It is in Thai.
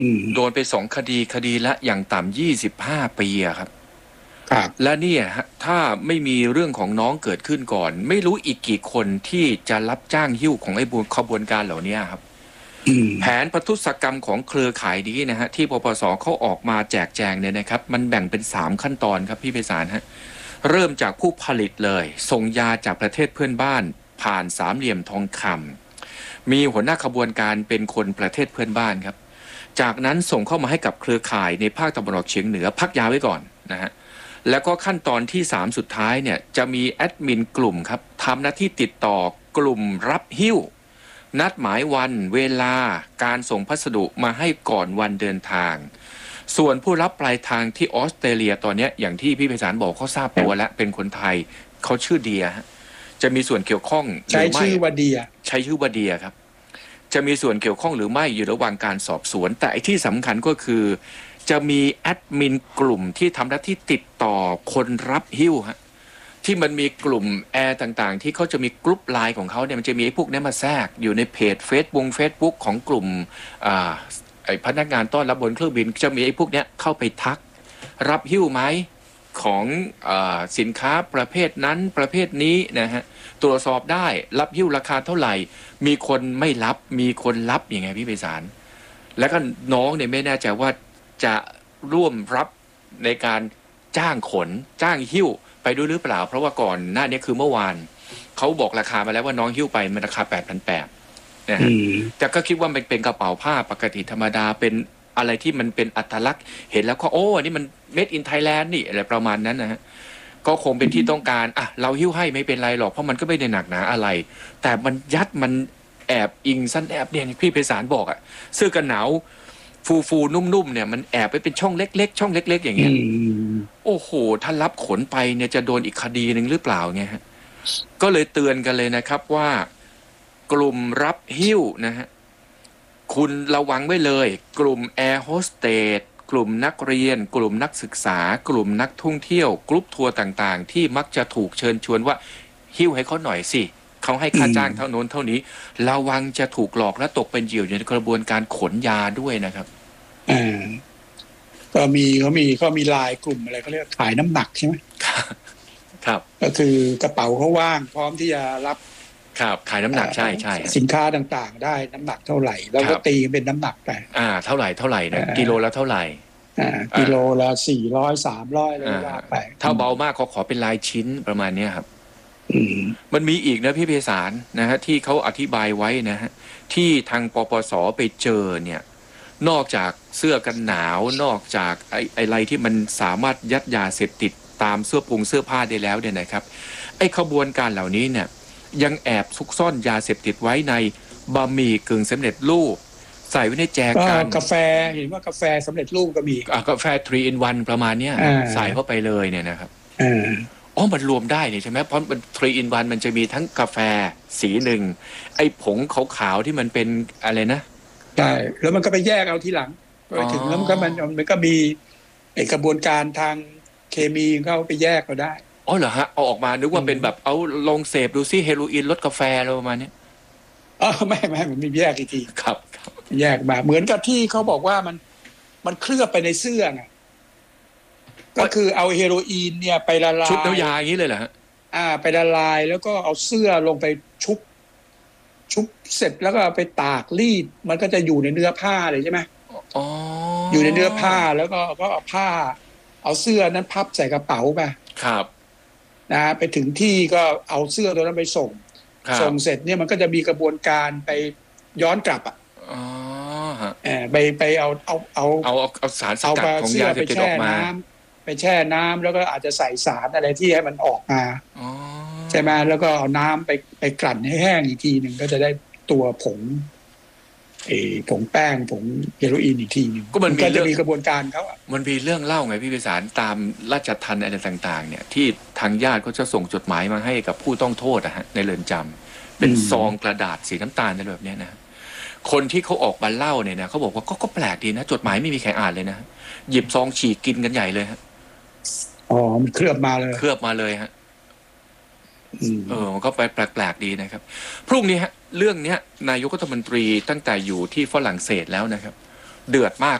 โดนไป2 คดีละอย่างต่ำ25 ปีอะครับครับและเนี่ยถ้าไม่มีเรื่องของน้องเกิดขึ้นก่อนไม่รู้อีกกี่คนที่จะรับจ้างหิ้วของไอ้ขบวนการเหล่านี้ครับแผนประทุษกรรมของเครือข่ายนี้นะฮะที่ปปสเขาออกมาแจกแจงเนี่ยนะครับมันแบ่งเป็น3 ขั้นตอนครับพี่ไพศาลฮะเริ่มจากผู้ผลิตเลยส่งยาจากประเทศเพื่อนบ้านผ่านสามเหลี่ยมทองคำมีหัวหน้าขบวนการเป็นคนประเทศเพื่อนบ้านครับจากนั้นส่งเข้ามาให้กับเครือข่ายในภาคตะวันออกเฉียงเหนือพักยาไว้ก่อนนะฮะแล้วก็ขั้นตอนที่3สุดท้ายเนี่ยจะมีแอดมินกลุ่มครับทำหน้าที่ติดต่อกลุ่มรับหิ้วนัดหมายวันเวลาการส่งพัสดุมาให้ก่อนวันเดินทางส่วนผู้รับปลายทางที่ออสเตรเลียตอนนี้อย่างที่พี่ไพศาลบอกเขาทราบตัวแล้วเป็นคนไทยเขาชื่อเดียจะมีส่วนเกี่ยวข้องใช้ชื่อว่าเดียใช้ชื่อว่าเดียครับจะมีส่วนเกี่ยวข้องหรือไม่อยู่ระหว่างการสอบสวนแต่ที่สำคัญก็คือจะมีแอดมินกลุ่มที่ทำหน้าที่ติดต่อคนรับหิ้วฮะที่มันมีกลุ่มแอร์ต่างๆที่เขาจะมีกลุ่มไลน์ของเขาเนี่ยมันจะมีพวกนี้มาแทรกอยู่ในเพจเฟซบุ๊กของกลุ่มไอ้พนักงานต้อนรับบนเครื่องบินจะมีไอ้พวกนี้เข้าไปทักรับหิ้วไหมของสินค้าประเภทนั้นประเภทนี้นะฮะตรวจสอบได้รับหิ้วราคาเท่าไหร่มีคนไม่รับมีคนรับอย่างไงพี่ไพศาลแล้วก็น้องเนี่ยไม่แน่ใจว่าจะร่วมรับในการจ้างขนจ้างหิ้วไปด้วยหรือเปล่าเพราะว่าก่อนหน้านี้คือเมื่อวานเขาบอกราคามาแล้วว่าน้องหิ้วไปมันราคา8,800นะฮะแต่ก็คิดว่ามันเป็นกระเป๋าผ้าปกติธรรมดาเป็นอะไรที่มันเป็นอัตลักษณ์เห็นแล้วก็โอ้นี่มัน made in Thailand นี่อะไรประมาณนั้นนะฮะก็คงเป็นที่ต้องการเราหิ้วให้ไม่เป็นไรหรอกเพราะมันก็ไม่ได้หนักหนาอะไรแต่มันยัดมันแอบอิงสั้นแอบเนี่ยพี่ไพศาลบอกเสื้อกันหนาวฟูนุ่มๆเนี่ยมันแอบไปเป็นช่องเล็กๆช่องเล็กๆอย่างเงี้ยโอ้โหถ้ารับขนไปเนี่ยจะโดนอีกคดีหนึ่งหรือเปล่าไงฮะก็เลยเตือนกันเลยนะครับว่ากลุ่มรับหิ้วนะฮะคุณระวังไว้เลยกลุ่มแอร์โฮสเตสกลุ่มนักเรียนกลุ่มนักศึกษากลุ่มนักท่องเที่ยวกรุ๊ปทัวร์ต่างๆที่มักจะถูกเชิญชวนว่าหิ้วให้เขาหน่อยสิเขาให้ค่าจ้างเท่าโน้นเท่านี้ระวังจะถูกหลอกและตกเป็นเหยื่อในกระบวนการขนยาด้วยนะครับก็เขามีลายกลุ่มอะไรเขาเรียกขายน้ำหนักใช่ไหมครับก็คือกระเป๋าเขาว่างพร้อมที่จะรับครับขายน้ำหนักใช่สินค้าต่างๆได้น้ำหนักเท่าไหร่แล้วก็ตีเป็นน้ำหนักไปเท่าไหร่นะกิโลละเท่าไหร่กิโลละ400 300เลยว่าไปถ้าเบามากขอเป็นลายชิ้นประมาณนี้ครับมันมีอีกนะพี่ไพศาลนะฮะที่เขาอธิบายไว้นะฮะที่ทางปปสไปเจอเนี่ยนอกจากเสื้อกันหนาวนอกจากอะไรที่มันสามารถยัดยาเสพติดตามเสื้อผ้าได้แล้วเนี่ยนะครับไอ้ขบวนการเหล่านี้เนี่ยยังแอบซุกซ่อนยาเสพติดไว้ในบะหมี่กึ่งสำเร็จรูปใส่ไว้ในแจกันกาแฟเห็นว่ากาแฟสำเร็จรูปก็มีกาแฟ3 in 1ประมาณนี้ใส่เข้าไปเลยเนี่ยนะครับมันรวมได้เนี่ยใช่ไหมเพราะมัน3 in 1มันจะมีทั้งกาแฟสีหนึ่งไอ้ผงขาวๆที่มันเป็นอะไรนะใช่แล้วมันก็ไปแยกเอาทีหลังไปถึงแล้วมันก็มีกระบวนการทางเคมีเขาไปแยกเราได้เหรอฮะเอาออกมานึกว่าเป็นแบบเอาลองเสพดูซิเฮโรอีนลดกาแฟอะไรประมาณนี้ไม่มันมีแยกอีกทีครับแยกมาเหมือนกับที่เขาบอกว่ามันเคลือบไปในเสื้อไงก็คือเอาเฮโรอีนเนี่ยไปละลายชุบน้ำยาอย่างนี้เลยเหรอฮะไปละลายแล้วก็เอาเสื้อลงไปชุบเสร็จแล้วก็ไปตากรีดมันก็จะอยู่ในเนื้อผ้าเลยใช่ไหมอยู่ในเนื้อผ้าแล้วก็เอาผ้าเอาเสื้อนั้นพับใส่กระเป๋าไปครับนะไปถึงที่ก็เอาเสื้อตัวนั้นไปส่งเสร็จเนี่ยมันก็จะมีกระบวนการไปย้อนกลับไปเอาสารสกัดของยาเสพติดออกมาไปแช่น้ำแล้วก็อาจจะใส่สารอะไรที่ให้มันออกมาใช่ไหมแล้วก็เอาน้ำไปกลั่นให้แห้งอีกทีหนึ่งก็จะได้ตัวผงแป้งผงเฮโรอีนอีกทีนึงก็มันจะมีกระบวนการเขามันมีเรื่องเล่าไงพี่ไพศาลตามราชทัณฑ์อะไรต่างๆเนี่ยที่ทางญาติเขาจะส่งจดหมายมาให้กับผู้ต้องโทษในเรือนจำเป็นซองกระดาษสีน้ำตาลอะไรแบบนี้นะคนที่เขาออกมาเล่าเนี่ยนะเขาบอกว่าก็แปลกดีนะจดหมายไม่มีใครอ่านเลยนะหยิบซองฉีกกินกันใหญ่เลยฮะมันเคลือบมาเลยฮะมันก็ไปแปลกๆดีนะครับพรุ่งนี้ฮะเรื่องนี้นายกรัฐมนตรีตั้งแต่อยู่ที่ฝรั่งเศสแล้วนะครับเดือดมาก